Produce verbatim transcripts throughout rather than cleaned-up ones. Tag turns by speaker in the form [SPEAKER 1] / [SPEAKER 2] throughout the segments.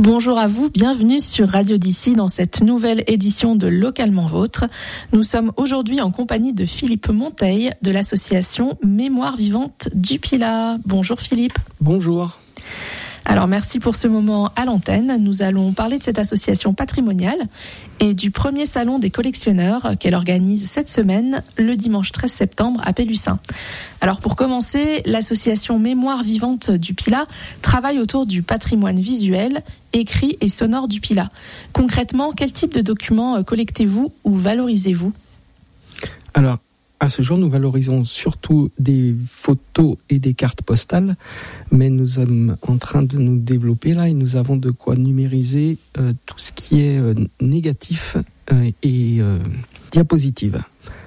[SPEAKER 1] Bonjour à vous, bienvenue sur Radio d'ici dans cette nouvelle édition de Localement Vôtre. Nous sommes aujourd'hui en compagnie de Philippe Monteil de l'association Mémoire Vivante du Pilat. Bonjour Philippe.
[SPEAKER 2] Bonjour.
[SPEAKER 1] Alors merci pour ce moment à l'antenne. Nous allons parler de cette association patrimoniale et du premier salon des collectionneurs qu'elle organise cette semaine, le dimanche treize septembre à Pélussin. Alors pour commencer, l'association Mémoire Vivante du Pilat travaille autour du patrimoine visuel, écrit et sonore du Pilat. Concrètement, quel type de documents collectez-vous ou valorisez-vous ?
[SPEAKER 2] Alors, à ce jour, nous valorisons surtout des photos et des cartes postales, mais nous sommes en train de nous développer là et nous avons de quoi numériser euh, tout ce qui est euh, négatif euh, et euh, diapositive.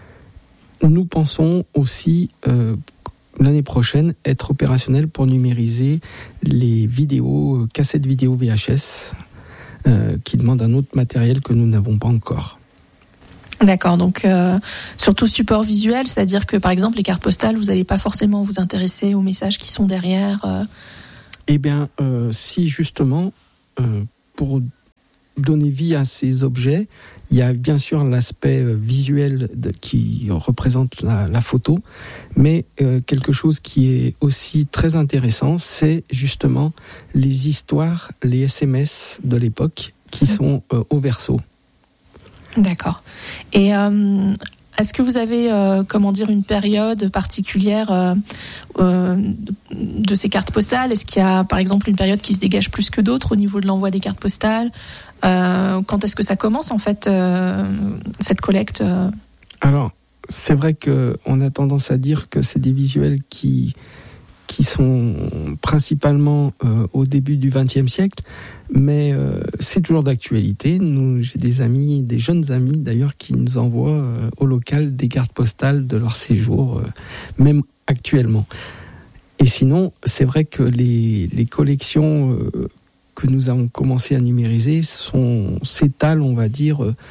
[SPEAKER 2] Nous pensons aussi euh, l'année prochaine être opérationnel pour numériser les vidéos, euh, cassettes vidéo V H S, euh, qui demandent un autre matériel que nous n'avons pas encore.
[SPEAKER 1] D'accord, donc euh, surtout support visuel, c'est-à-dire que par exemple les cartes postales, vous n'allez pas forcément vous intéresser aux messages qui sont derrière euh...
[SPEAKER 2] Eh bien, euh, si justement, euh, pour donner vie à ces objets, il y a bien sûr l'aspect visuel de, qui représente la, la photo, mais euh, quelque chose qui est aussi très intéressant, c'est justement les histoires, les S M S de l'époque qui sont euh, au verso.
[SPEAKER 1] D'accord. Et euh, est-ce que vous avez, euh, comment dire, une période particulière euh, euh, de ces cartes postales ? Est-ce qu'il y a, par exemple, une période qui se dégage plus que d'autres au niveau de l'envoi des cartes postales ? euh, Quand est-ce que ça commence, en fait, euh, cette collecte euh...
[SPEAKER 2] Alors, c'est vrai qu'on a tendance à dire que c'est des visuels qui... qui sont principalement euh, au début du vingtième siècle, mais euh, c'est toujours d'actualité. Nous, j'ai des amis, des jeunes amis d'ailleurs, qui nous envoient euh, au local des cartes postales de leur séjour, euh, même actuellement. Et sinon, c'est vrai que les, les collections euh, que nous avons commencé à numériser sont, s'étalent, on va dire, euh,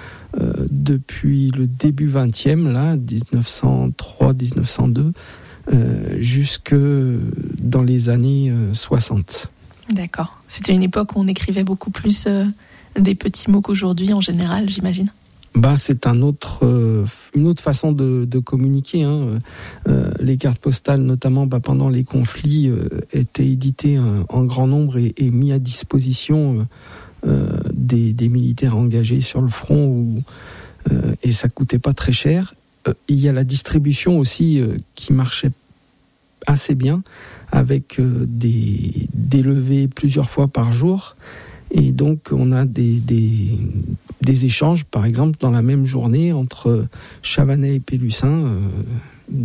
[SPEAKER 2] depuis le début vingtième, là, dix-neuf cent trois dix-neuf cent deux, Euh, jusque dans les années euh, soixante.
[SPEAKER 1] D'accord. C'était une époque où on écrivait beaucoup plus euh, des petits mots qu'aujourd'hui en général, j'imagine.
[SPEAKER 2] Bah, c'est un autre, euh, une autre façon de, de communiquer. Hein. Euh, les cartes postales, notamment bah, pendant les conflits, euh, étaient éditées euh, en grand nombre et, et mis à disposition euh, euh, des, des militaires engagés sur le front, où, euh, et ça coûtait pas très cher. Il y a la distribution aussi euh, qui marchait assez bien, avec euh, des, des levées plusieurs fois par jour. Et donc, on a des, des, des échanges, par exemple, dans la même journée, entre Chavanais et Pélussin, euh,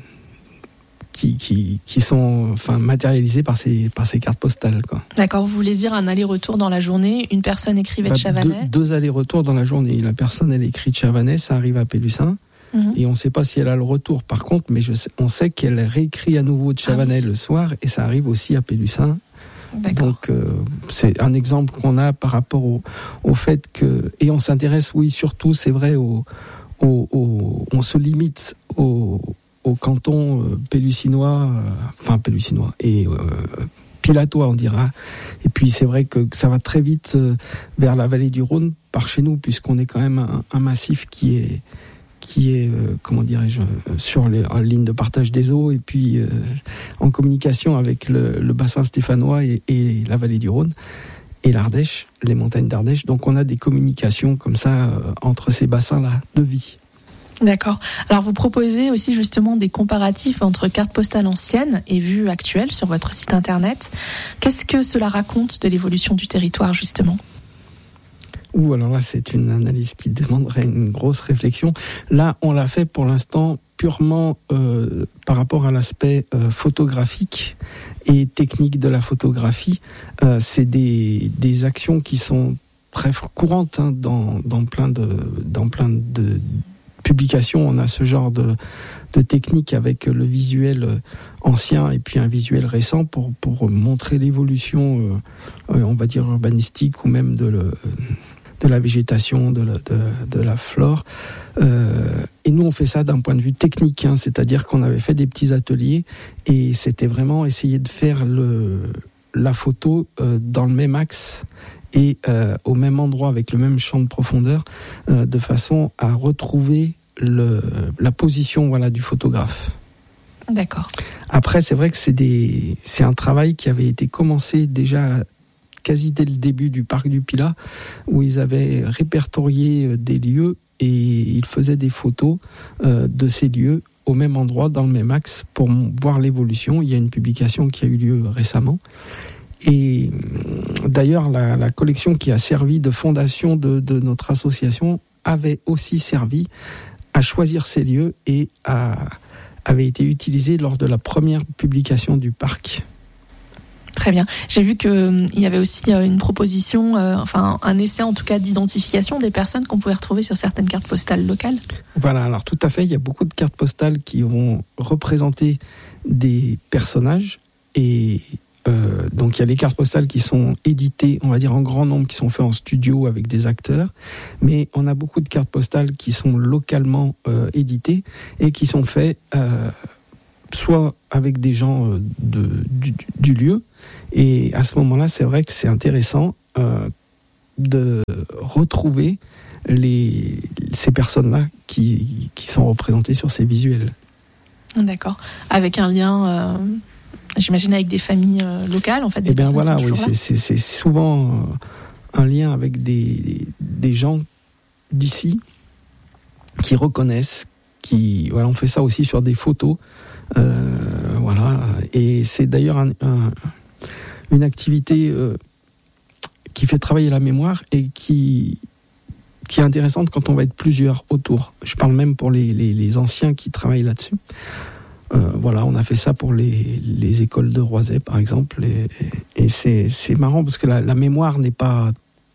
[SPEAKER 2] qui, qui, qui sont enfin, matérialisés par ces, par ces cartes postales, quoi.
[SPEAKER 1] D'accord, vous voulez dire un aller-retour dans la journée, une personne écrivait
[SPEAKER 2] bah,
[SPEAKER 1] de Chavanais ?
[SPEAKER 2] Deux, deux allers-retours dans la journée. La personne, elle écrit de Chavanais, ça arrive à Pélussin. Et on ne sait pas si elle a le retour. Par contre, mais je sais, on sait qu'elle réécrit à nouveau de Chavanais ah oui. le soir, et ça arrive aussi à Pélussin.
[SPEAKER 1] D'accord.
[SPEAKER 2] Donc, euh, c'est un exemple qu'on a par rapport au, au fait que... Et on s'intéresse, oui, surtout, c'est vrai, au, au, au, on se limite au, au canton euh, pélusinois, euh, enfin pélusinois, et euh, pilatois, on dira. Et puis, c'est vrai que, que ça va très vite euh, vers la vallée du Rhône, par chez nous, puisqu'on est quand même un, un massif qui est... qui est, euh, comment dirais-je, sur les en ligne de partage des eaux et puis euh, en communication avec le, le bassin stéphanois et, et la vallée du Rhône et l'Ardèche, les montagnes d'Ardèche. Donc on a des communications comme ça euh, entre ces bassins-là de vie.
[SPEAKER 1] D'accord. Alors vous proposez aussi justement des comparatifs entre cartes postales anciennes et vues actuelles sur votre site internet. Qu'est-ce que cela raconte de l'évolution du territoire justement ?
[SPEAKER 2] Ou alors là, c'est une analyse qui demanderait une grosse réflexion. Là, on l'a fait pour l'instant purement euh, par rapport à l'aspect euh, photographique et technique de la photographie. Euh, c'est des, des actions qui sont très courantes hein, dans, dans plein de, dans plein de publications. On a ce genre de, de technique avec le visuel ancien et puis un visuel récent pour, pour montrer l'évolution, euh, on va dire, urbanistique ou même de le... de la végétation, de la, de, de la flore. Euh, et nous, on fait ça d'un point de vue technique, hein, c'est-à-dire qu'on avait fait des petits ateliers et c'était vraiment essayer de faire le, la photo euh, dans le même axe et euh, au même endroit avec le même champ de profondeur, euh, de façon à retrouver le, la position voilà, du photographe.
[SPEAKER 1] D'accord.
[SPEAKER 2] Après, c'est vrai que c'est, des, c'est un travail qui avait été commencé déjà quasi dès le début du parc du Pilat, où ils avaient répertorié des lieux et ils faisaient des photos euh, de ces lieux au même endroit, dans le même axe, pour voir l'évolution. Il y a une publication qui a eu lieu récemment. Et d'ailleurs, la, la collection qui a servi de fondation de, de notre association avait aussi servi à choisir ces lieux et à, avait été utilisée lors de la première publication du parc.
[SPEAKER 1] Très bien. J'ai vu qu'il euh, y avait aussi euh, une proposition, euh, enfin un essai en tout cas d'identification des personnes qu'on pouvait retrouver sur certaines cartes postales locales.
[SPEAKER 2] Voilà, alors tout à fait, il y a beaucoup de cartes postales qui vont représenter des personnages et euh, donc il y a les cartes postales qui sont éditées, on va dire en grand nombre, qui sont faites en studio avec des acteurs, mais on a beaucoup de cartes postales qui sont localement euh, éditées et qui sont faites euh, soit avec des gens euh, de, du, du lieu, et à ce moment-là, c'est vrai que c'est intéressant euh, de retrouver les, ces personnes-là qui, qui sont représentées sur ces visuels.
[SPEAKER 1] D'accord. Avec un lien, euh, j'imagine, avec des familles euh, locales, en fait, des
[SPEAKER 2] Eh bien
[SPEAKER 1] personnes
[SPEAKER 2] voilà,
[SPEAKER 1] sont
[SPEAKER 2] oui,
[SPEAKER 1] toujours
[SPEAKER 2] c'est,
[SPEAKER 1] là.
[SPEAKER 2] c'est, c'est souvent euh, un lien avec des, des gens d'ici qui reconnaissent, qui, voilà, on fait ça aussi sur des photos, euh, voilà, et c'est d'ailleurs un, un une activité euh, qui fait travailler la mémoire et qui, qui est intéressante quand on va être plusieurs autour. Je parle même pour les, les, les anciens qui travaillent là-dessus. Euh, voilà, on a fait ça pour les, les écoles de Roisey, par exemple, et, et c'est, c'est marrant parce que la, la mémoire n'est pas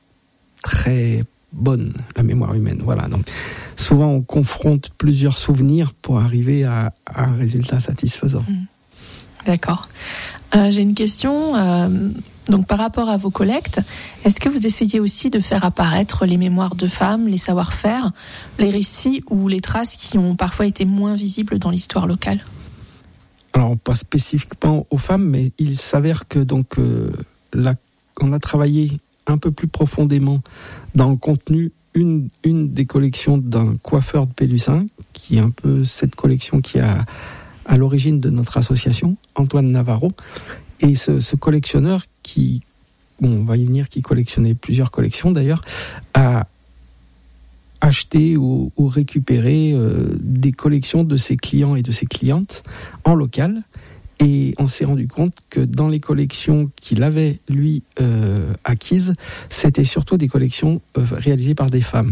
[SPEAKER 2] très bonne, la mémoire humaine. Voilà, donc souvent on confronte plusieurs souvenirs pour arriver à, à un résultat satisfaisant.
[SPEAKER 1] Mmh. D'accord. Euh, j'ai une question. Euh, donc, par rapport à vos collectes, est-ce que vous essayez aussi de faire apparaître les mémoires de femmes, les savoir-faire, les récits ou les traces qui ont parfois été moins visibles dans l'histoire locale ?
[SPEAKER 2] Alors, pas spécifiquement aux femmes, mais il s'avère que donc euh, là, on a travaillé un peu plus profondément dans le contenu une une des collections d'un coiffeur de Pélussin, qui est un peu cette collection qui a à l'origine de notre association, Antoine Navarro. Et ce, ce collectionneur qui, bon, on va y venir, qui collectionnait plusieurs collections d'ailleurs, a acheté ou, ou récupéré euh, des collections de ses clients et de ses clientes en local. Et on s'est rendu compte que dans les collections qu'il avait, lui, euh, acquises, c'était surtout des collections euh, réalisées par des femmes.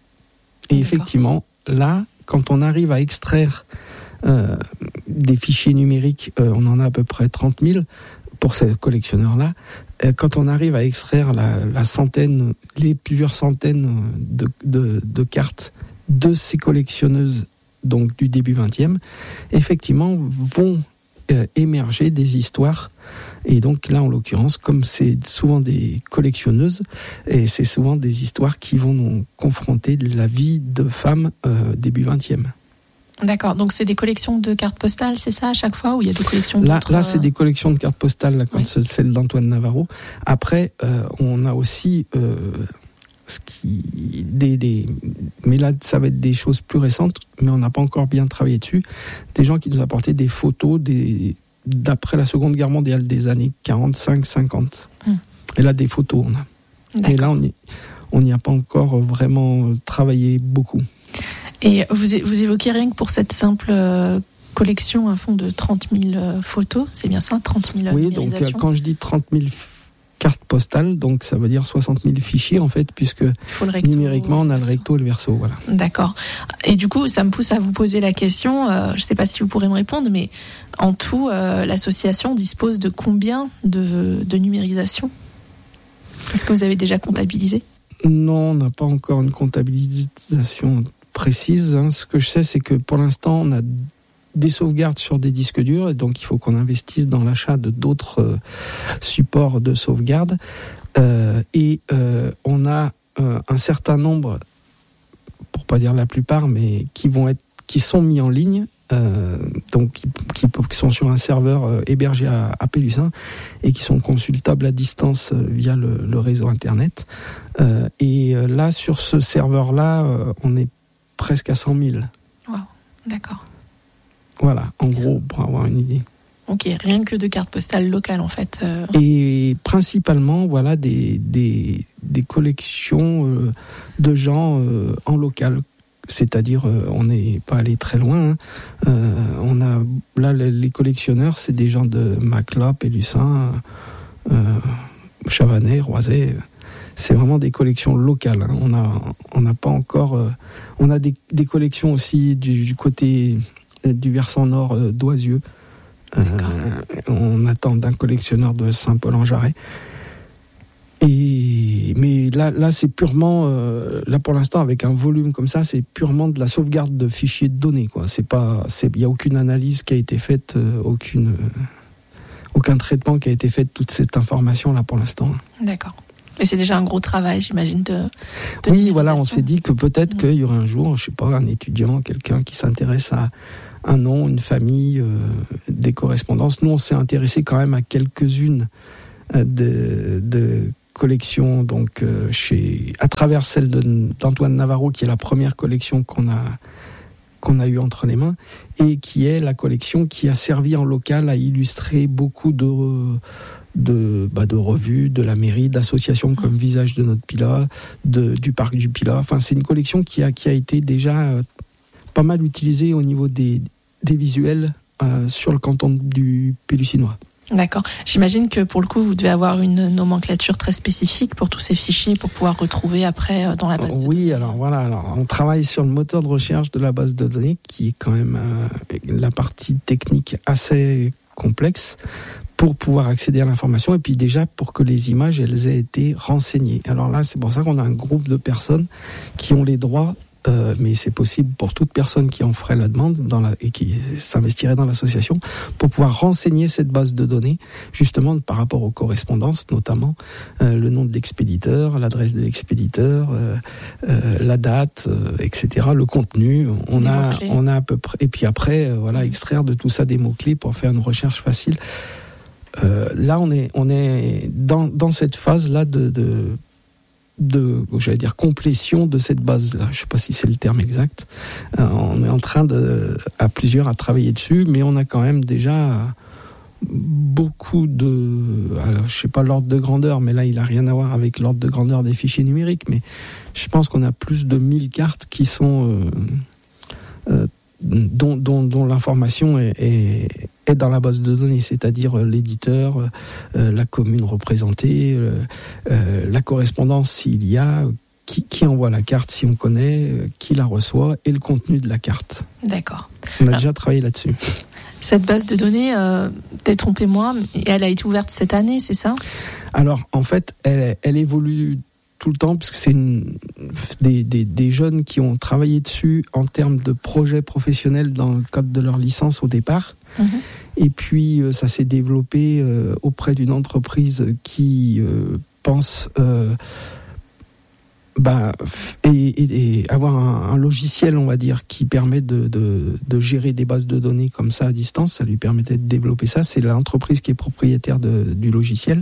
[SPEAKER 2] Et D'accord. Effectivement, là, quand on arrive à extraire Euh, des fichiers numériques, euh, on en a à peu près trente mille pour ces collectionneurs-là. Euh, quand on arrive à extraire la, la centaine, les plusieurs centaines de, de, de cartes de ces collectionneuses, donc du début vingtième, effectivement vont euh, émerger des histoires. Et donc là, en l'occurrence, comme c'est souvent des collectionneuses, et c'est souvent des histoires qui vont nous confronter de la vie de femmes euh, début vingtième.
[SPEAKER 1] D'accord, donc c'est des collections de cartes postales, c'est ça à chaque fois, ou il y a des collections
[SPEAKER 2] là,
[SPEAKER 1] d'autres...
[SPEAKER 2] Là, c'est des collections de cartes postales, là, comme oui. Celle d'Antoine Navarro. Après, euh, on a aussi euh, ce qui, des, des, mais là, ça va être des choses plus récentes, mais on n'a pas encore bien travaillé dessus. Des gens qui nous apportaient des photos des, d'après la Seconde Guerre mondiale, des années quarante-cinq cinquante. Hum. Et là, des photos, on a. D'accord. Et là, on y, on n'y a pas encore vraiment travaillé beaucoup.
[SPEAKER 1] Et vous, vous évoquez rien que pour cette simple euh, collection, un fond de trente mille euh, photos, c'est bien ça, trente mille
[SPEAKER 2] Oui, donc euh, quand je dis trente mille f- cartes postales, donc ça veut dire soixante mille fichiers en fait, puisque recto, numériquement on a le recto et le verso. Voilà.
[SPEAKER 1] D'accord. Et du coup, ça me pousse à vous poser la question, euh, je ne sais pas si vous pourrez me répondre, mais en tout, euh, l'association dispose de combien de, de numérisation ? Est-ce que vous avez déjà comptabilisé ?
[SPEAKER 2] Non, on n'a pas encore une comptabilisation précise. Hein. Ce que je sais, c'est que pour l'instant, on a des sauvegardes sur des disques durs, et donc il faut qu'on investisse dans l'achat de d'autres euh, supports de sauvegarde. Euh, et euh, on a euh, un certain nombre, pour pas dire la plupart, mais qui vont être, qui sont mis en ligne euh, donc qui, qui, qui sont sur un serveur euh, hébergé à, à Pélussin et qui sont consultables à distance euh, via le, le réseau internet. Euh, et euh, là, sur ce serveur-là, euh, on est presque à cent mille.
[SPEAKER 1] Wow, d'accord.
[SPEAKER 2] Voilà, en gros, pour avoir une idée.
[SPEAKER 1] Ok, rien que de cartes postales locales en fait. Euh...
[SPEAKER 2] Et principalement, voilà, des, des, des collections euh, de gens euh, en local. C'est-à-dire, euh, on n'est pas allé très loin. Hein. Euh, on a là les, les collectionneurs, c'est des gens de Macla, Pélussin, euh, Chavanais, Roisey. C'est vraiment des collections locales. Hein. On a, on n'a pas encore. Euh, on a des, des collections aussi du, du côté du versant nord euh, d'Oisieux. Euh, on attend d'un collectionneur de Saint-Paul-en-Jarret. Et mais là, là, c'est purement, euh, là pour l'instant, avec un volume comme ça, c'est purement de la sauvegarde de fichiers de données, quoi. C'est pas, c'est, il y a aucune analyse qui a été faite, euh, aucune, euh, aucun traitement qui a été fait de toute cette information là pour l'instant.
[SPEAKER 1] D'accord. Mais c'est déjà un gros travail, j'imagine, de, de
[SPEAKER 2] oui, voilà, on s'est dit que peut-être mmh. qu'il y aurait un jour, je sais pas, un étudiant, quelqu'un qui s'intéresse à un nom, une famille, euh, des correspondances. Nous, on s'est intéressé quand même à quelques-unes euh, de, de collections, donc euh, chez, à travers celle de, d'Antoine Navarro, qui est la première collection qu'on a qu'on a eu entre les mains, et qui est la collection qui a servi en local à illustrer beaucoup de de, bah, de revues, de la mairie, d'associations comme Visage de notre Pilat, de, du parc du Pilat. Enfin, c'est une collection qui a qui a été déjà euh, pas mal utilisée au niveau des des visuels euh, sur le canton du Pélussinois.
[SPEAKER 1] D'accord. J'imagine que pour le coup, vous devez avoir une nomenclature très spécifique pour tous ces fichiers pour pouvoir retrouver après dans la base de
[SPEAKER 2] oui,
[SPEAKER 1] données.
[SPEAKER 2] alors voilà, alors on travaille sur le moteur de recherche de la base de données qui est quand même euh, la partie technique assez complexe pour pouvoir accéder à l'information et puis déjà pour que les images elles aient été renseignées. Alors là, c'est pour ça qu'on a un groupe de personnes qui ont les droits. Euh, mais c'est possible pour toute personne qui en ferait la demande dans la, et qui s'investirait dans l'association pour pouvoir renseigner cette base de données justement par rapport aux correspondances, notamment euh, le nom de l'expéditeur, l'adresse de l'expéditeur, euh, euh, la date, euh, et cetera, le contenu. On des a, on a à peu près, et puis après, euh, voilà, extraire de tout ça des mots clés pour faire une recherche facile. Euh, là, on est, on est dans dans cette phase là de, de de, j'allais dire, complétion de cette base-là. Je ne sais pas si c'est le terme exact. Euh, on est en train de, à plusieurs, à travailler dessus, mais on a quand même déjà beaucoup de, alors, je ne sais pas l'ordre de grandeur, mais là, il n'a rien à voir avec l'ordre de grandeur des fichiers numériques, mais je pense qu'on a plus de mille cartes qui sont, euh, euh, dont, dont, dont l'information est, est est dans la base de données, c'est-à-dire l'éditeur, euh, la commune représentée, euh, euh, la correspondance s'il y a, qui, qui envoie la carte si on connaît, euh, qui la reçoit et le contenu de la carte.
[SPEAKER 1] D'accord.
[SPEAKER 2] On a
[SPEAKER 1] Alors,
[SPEAKER 2] déjà travaillé là-dessus.
[SPEAKER 1] Cette base de données, euh, détrompez-moi, elle a été ouverte cette année, c'est ça ?
[SPEAKER 2] Alors, en fait, elle, elle évolue tout le temps, parce que c'est une, des, des, des jeunes qui ont travaillé dessus en termes de projets professionnels dans le cadre de leur licence au départ. Mmh. Et puis euh, ça s'est développé euh, auprès d'une entreprise qui euh, pense euh, bah, et, et, et avoir un, un logiciel, on va dire, qui permet de, de, de gérer des bases de données comme ça à distance. Ça lui permettait de développer ça. C'est l'entreprise qui est propriétaire de, du logiciel.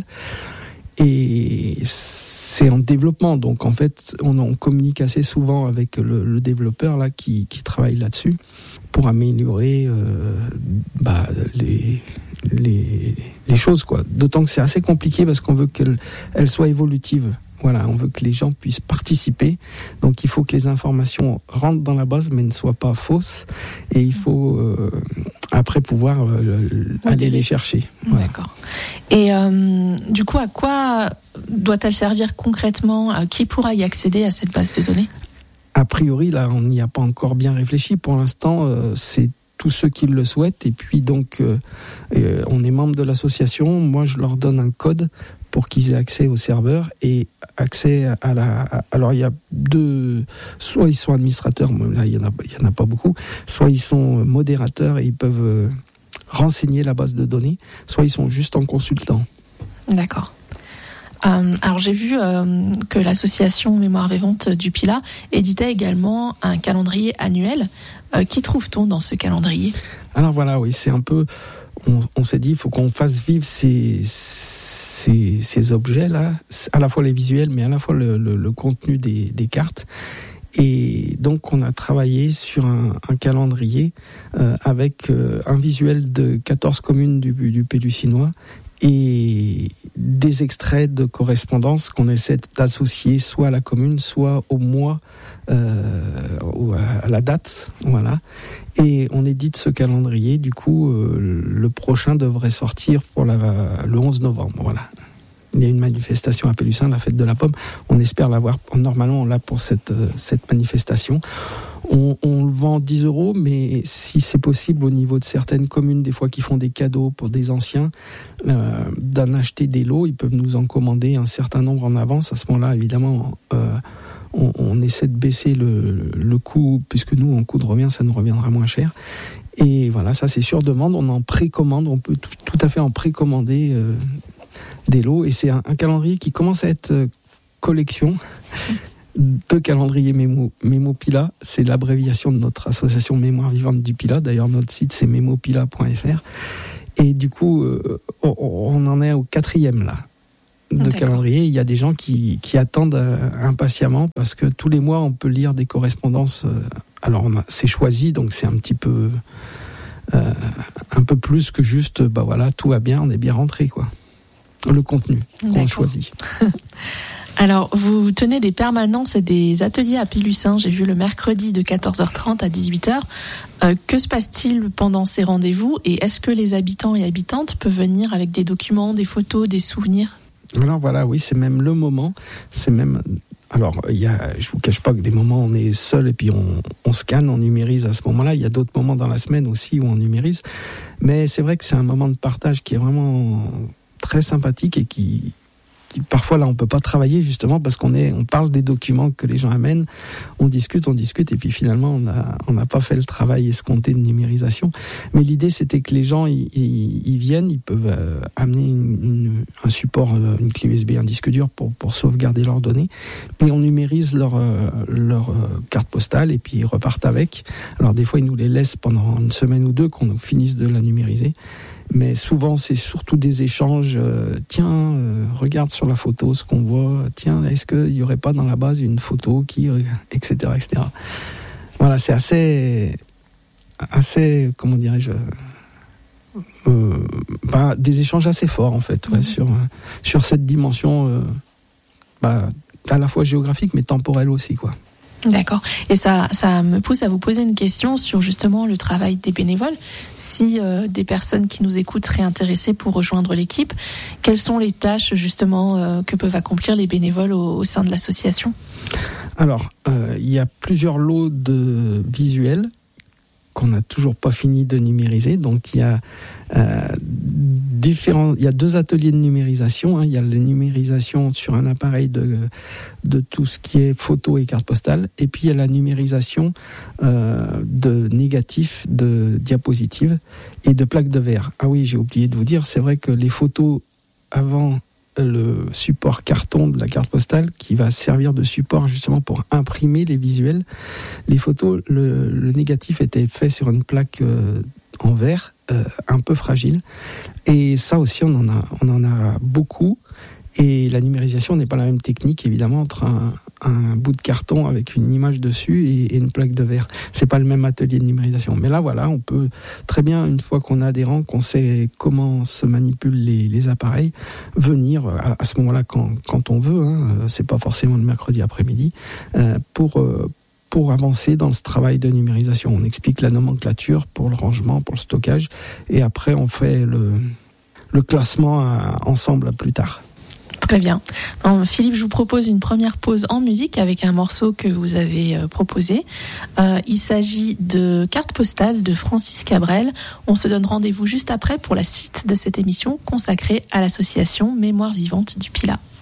[SPEAKER 2] Et c'est en développement, donc en fait on, on communique assez souvent avec le, le développeur là qui, qui travaille là-dessus pour améliorer euh, bah, les, les, les choses, quoi. D'autant que c'est assez compliqué parce qu'on veut qu'elle elle soit évolutive. Voilà, on veut que les gens puissent participer. Donc il faut que les informations rentrent dans la base mais ne soient pas fausses. Et il faut euh, après pouvoir euh, aller les chercher. Voilà.
[SPEAKER 1] D'accord. Et euh, du coup, à quoi doit-elle servir concrètement ? Qui pourra y accéder à cette base de données ?
[SPEAKER 2] A priori, là, on n'y a pas encore bien réfléchi. Pour l'instant, euh, c'est tous ceux qui le souhaitent. Et puis donc, euh, euh, on est membre de l'association. Moi, je leur donne un code pour qu'ils aient accès au serveur et accès à la... À, alors, il y a deux... Soit ils sont administrateurs, là, il n'y en a, il y en a pas beaucoup. Soit ils sont modérateurs et ils peuvent euh, renseigner la base de données. Soit ils sont juste en consultant.
[SPEAKER 1] D'accord. Euh, alors j'ai vu euh, que l'association Mémoire Vivante du Pilat éditait également un calendrier annuel Euh, qui trouve-t-on dans ce calendrier ?
[SPEAKER 2] Alors voilà, oui, c'est un peu... On, on s'est dit, il faut qu'on fasse vivre ces, ces, ces objets-là, à la fois les visuels, mais à la fois le, le, le contenu des, des cartes. Et donc, on a travaillé sur un, un calendrier euh, avec euh, un visuel de quatorze communes du, du Pélussinois et des extraits de correspondance qu'on essaie d'associer soit à la commune, soit au mois, euh, ou à la date, voilà. Et on édite ce calendrier. Du coup, euh, le prochain devrait sortir pour la, le onze novembre, voilà. Il y a une manifestation à Pélussin, la fête de la pomme. On espère l'avoir normalement là pour cette, cette manifestation. On, on le vend dix euros, mais si c'est possible au niveau de certaines communes, des fois qui font des cadeaux pour des anciens, euh, d'en acheter des lots, ils peuvent nous en commander un certain nombre en avance. À ce moment-là, évidemment, euh, on, on essaie de baisser le, le coût, puisque nous, en coût de revient, ça nous reviendra moins cher. Et voilà, ça c'est sur demande, on en précommande, on peut tout, tout à fait en précommander euh, des lots, et c'est un, un calendrier qui commence à être euh, collection de calendrier Mémo, Mémo Pila. C'est l'abréviation de notre association Mémoire Vivante du Pilat. D'ailleurs, notre site c'est mémopila point f r. Et du coup, euh, on, on en est au quatrième là de D'accord. calendrier. Il y a des gens qui, qui attendent euh, impatiemment parce que tous les mois on peut lire des correspondances. Euh, alors on a, c'est choisi, donc c'est un petit peu euh, un peu plus que juste bah voilà, tout va bien, on est bien rentré quoi. Le contenu qu'on D'accord. choisit.
[SPEAKER 1] Alors, vous tenez des permanences et des ateliers à Pélussin, j'ai vu le mercredi de quatorze heures trente à dix-huit heures. Euh, que se passe-t-il pendant ces rendez-vous et est-ce que les habitants et habitantes peuvent venir avec des documents, des photos, des souvenirs ?
[SPEAKER 2] Alors voilà, oui, c'est même le moment. C'est même... Alors, il y a, je vous cache pas que des moments où on est seul et puis on, on scanne, on numérise à ce moment-là. Il y a d'autres moments dans la semaine aussi où on numérise. Mais c'est vrai que c'est un moment de partage qui est vraiment très sympathique et qui... Parfois là on peut pas travailler justement parce qu'on est, on parle des documents que les gens amènent, on discute, on discute et puis finalement on a, on n'a pas fait le travail escompté de numérisation. Mais l'idée c'était que les gens ils, ils viennent, ils peuvent euh, amener une, une, un support, une clé U S B, un disque dur pour pour sauvegarder leurs données. Et on numérise leur euh, leur euh, carte postale et puis ils repartent avec. Alors des fois ils nous les laissent pendant une semaine ou deux qu'on finisse de la numériser. Mais souvent, c'est surtout des échanges. Euh, tiens, euh, regarde sur la photo ce qu'on voit. Tiens, est-ce qu'il n'y aurait pas dans la base une photo qui... et cetera, et cetera. Voilà, c'est assez... assez, comment dirais-je... Euh, bah, des échanges assez forts, en fait, ouais, mmh. sur, sur cette dimension euh, bah, à la fois géographique, mais temporelle aussi, quoi.
[SPEAKER 1] D'accord. Et ça, ça me pousse à vous poser une question sur justement le travail des bénévoles. Si euh, des personnes qui nous écoutent seraient intéressées pour rejoindre l'équipe, quelles sont les tâches justement euh, que peuvent accomplir les bénévoles au, au sein de l'association ?
[SPEAKER 2] Alors, euh, il y a plusieurs lots de visuels qu'on n'a toujours pas fini de numériser. Donc, il y a euh, différents, il y a deux ateliers de numérisation. Hein. Il y a la numérisation sur un appareil de de tout ce qui est photo et carte postale, et puis il y a la numérisation euh, de négatifs, de diapositives et de plaques de verre. Ah oui, j'ai oublié de vous dire, c'est vrai que les photos avant le support carton de la carte postale qui va servir de support justement pour imprimer les visuels. Les photos, le, le négatif était fait sur une plaque euh, en verre, euh, un peu fragile. Et ça aussi, on en a, on en a beaucoup. Et la numérisation n'est pas la même technique, évidemment, entre un, un bout de carton avec une image dessus et, et une plaque de verre. C'est pas le même atelier de numérisation. Mais là, voilà, on peut très bien, une fois qu'on est adhérent, qu'on sait comment se manipulent les, les appareils, venir à, à ce moment-là quand, quand on veut. Hein, c'est pas forcément le mercredi après-midi, euh, pour euh, pour avancer dans ce travail de numérisation. On explique la nomenclature pour le rangement, pour le stockage, et après on fait le le classement à, ensemble plus tard.
[SPEAKER 1] Très bien. Alors, Philippe, je vous propose une première pause en musique avec un morceau que vous avez euh, proposé. Euh, il s'agit de Carte postale de Francis Cabrel. On se donne rendez-vous juste après pour la suite de cette émission consacrée à l'association Mémoire Vivante du Pilat.